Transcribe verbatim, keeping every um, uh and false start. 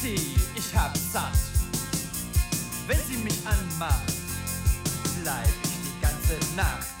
sie, ich hab's satt. Wenn sie mich anmacht, bleib ich die ganze Nacht.